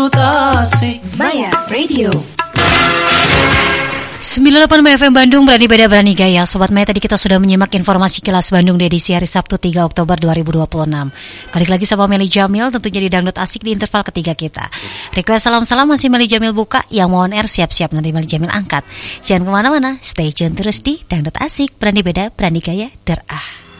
dangdut asik. Maya Radio 98 FM Bandung, berani beda berani gaya. Sobat Maya, tadi kita sudah menyimak informasi Kilas Bandung di edisi hari Sabtu 3 Oktober 2026. Balik lagi sama Meli Jamil, tentunya di Dangdut Asik di interval ketiga kita. Request salam-salam masih Meli Jamil buka, yang mau on air siap-siap nanti Meli Jamil angkat. Jangan kemana-mana, stay tune terus di Dangdut Asik, berani beda berani gaya, derah.